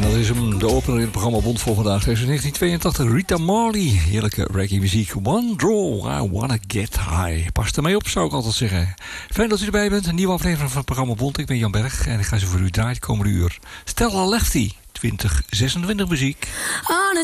En dat is hem, de opener in het programma Bond voor vandaag. Deze 1982, Rita Marley. Heerlijke reggae muziek. One Draw, I Wanna Get High. Pas ermee op, zou ik altijd zeggen. Fijn dat u erbij bent. Een nieuwe aflevering van het programma Bond. Ik ben Jan Berg en ik ga ze voor u draaien het komende uur. Stella Lefty, 2026 muziek.